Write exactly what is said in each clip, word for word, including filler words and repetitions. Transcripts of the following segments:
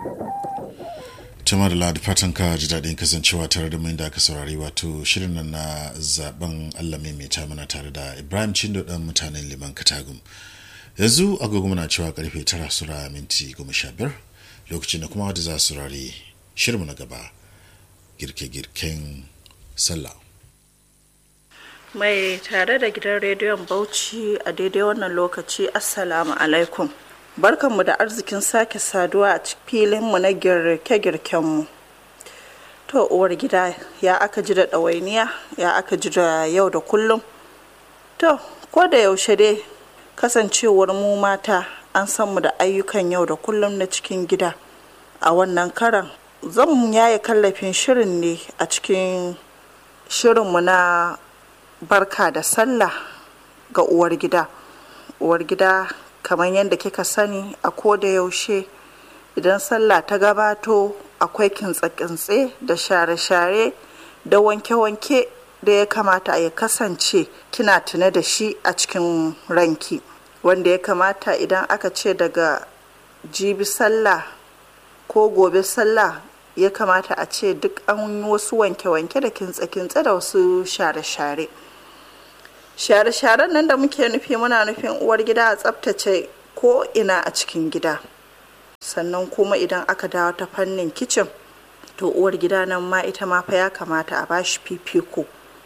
Tuma da ladi fatan ka ji daɗin kasancewa tare da mai da aka saurari wato shirin nan na zaben Allah mai ta mana tare da Ibrahim Chindo dan mutanen Liman Katagum. Yanzu agogo muna cewa karfe tara sura minti goma sha biyar lokacin da kuma wata za su rari shirinmu na gaba girke-girken sallah. Mai tare da gidan rediyon Bauchi a daidai wannan lokaci Assalamu alaikum. Barkanmu da arzikin sake saduwa a filinmu na girke-girkenmu. To uwar gida ya aka ji da ɗawainiya, ya aka ji da yau da kullum. To ko da yaushe dai kasancewar mu mata an san mu da ayyukan yau da kullum na cikin gida. A wannan karan zan yaye kallafin shirin ne a cikin shirinmu na barka da sallah ga uwar gida. Uwar gida kamar yadda kika sani a koda yaushe idan sallah ta gabato akwai kintse-kintse da share-share da wanke-wanke da ya kamata ya kasance kina tuna da shi a cikin ranki, wanda ya kamata idan aka ce daga jibi sallah ko gobe sallah ya kamata a ce duk an wasu wanke-wanke da kintse-kintse da wasu share-share. Share-sharen nan da muke nufi muna nufin uwar gida a tsaftace ko ina a cikin gida. Sannan kuma idan aka dawo ta fannin kicin, to uwar gida nan ma ita ma fa ya kamata a bashi fifiko.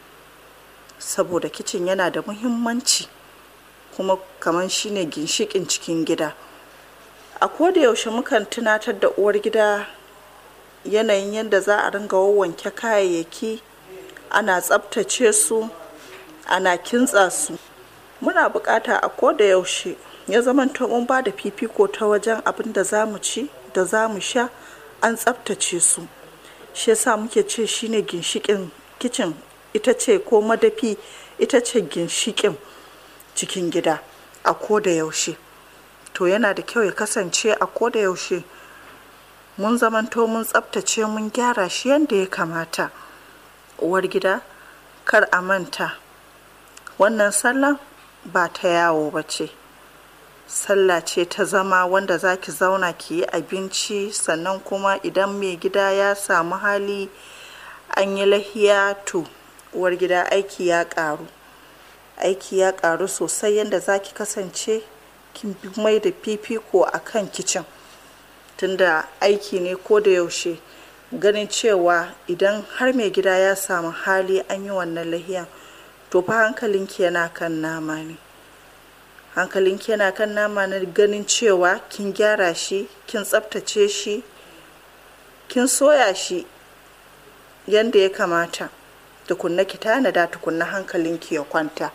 Saboda kicin yana da muhimmanci kuma kamar shine ginshikin cikin gida. A koda yaushe mukan tunatar da uwar gida yanayin yadda za a ringa wanke kayayyaki, ana tsaftace su, ana kintsa su. Muna bukata a koda yaushe ya zamanto mun ba da fifiko ta wajen abin da za mu ci da za mu sha an tsaftace su. Shi yasa muke ce shine ginshikin kicin, ita ce ko madafi, ita ce ginshikin cikin gida a koda yaushe. To yana da kyau ya kasance a koda yaushe mun zamanto mun tsaftace mun gyara shi yadda ya kamata. Uwar gida kar a manta wannan sallah ba ta yawo ba ce, sallah ce ta zama wanda za ki zauna ki yi abinci. Sannan kuma idan mai gida ya samu hali an yi lahiya, to uwar gida aiki ya ƙaru aiki ya ƙaru sosai yadda za ki kasance kin mai da fifiko a kan kicin, tunda aiki ne ko da yaushe ganin cewa idan har mai gida ya samu hali an yi wannan lahiyan, to fa hankalinki yana kan nama ne hankalinki yana kan nama na ganin cewa kin gyara shi, kin tsaftace shi, kin soya shi yadda ya kamata, tukunna ki tanada tukunna hankalinki ya kwanta.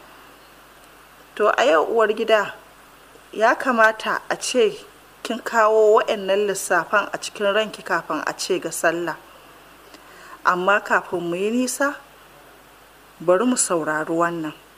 To a yau uwar gida ya kamata a ce kin kawo waɗannan lissafan a cikin ranki kafin a ce ga sallah. Amma kafin mu yi nisa bari mu saurari wannan.